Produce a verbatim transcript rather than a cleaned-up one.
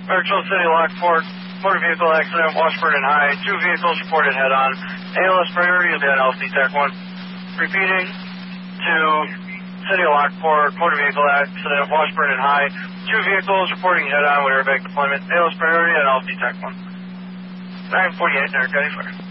Virtual City Lockport, motor vehicle accident, Washburn and High. Two vehicles reported head-on. A L S priority of the N L C Tech one. Repeating to City Lockport, motor vehicle accident, Washburn and High. Two vehicles reporting head-on with airbag deployment. A L S priority, N L C Tech one. nine forty-eight, Narcotic Fire.